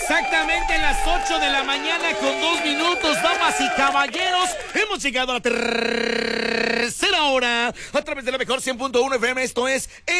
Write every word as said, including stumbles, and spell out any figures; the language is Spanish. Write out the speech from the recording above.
Exactamente las ocho de la mañana con dos minutos, damas y caballeros. Hemos llegado a la tercera hora a través de la mejor cien punto uno F M. Esto es